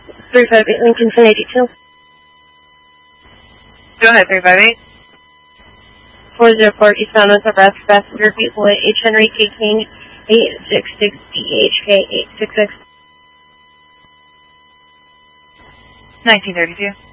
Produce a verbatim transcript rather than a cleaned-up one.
three five eight Lincoln ten eighty-two. Go ahead, three five eight. four zero four Eastbound North Nebraska passenger vehicle at H. Henry K. King eight six six D H K eight six six. nineteen thirty-two.